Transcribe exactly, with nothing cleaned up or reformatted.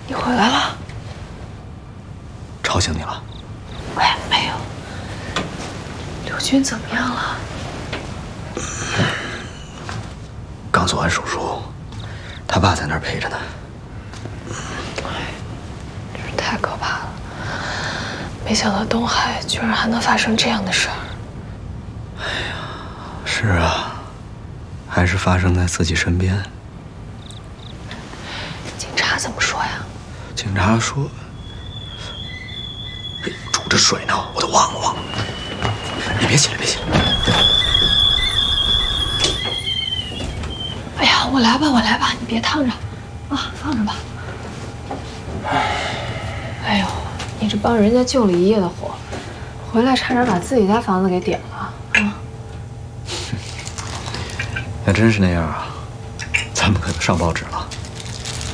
你回来了？ 吵醒你了？ 哎，没有。刘军怎么样了？ 刚做完手术，他爸在那儿陪着呢。 哎，真是太可怕了！没想到东海居然还能发生这样的事儿。 哎呀，是啊，还是发生在自己身边。 警察怎么说呀？ 警察说，哎，煮着水呢，我都忘了忘了。你别起来，别起来。 哎呀，我来吧，我来吧，你别烫着，啊，放着吧。哎呦，你这帮人家救了一夜的火，回来差点把自己家房子给点了啊！ 要真是那样啊，咱们可能上报纸了。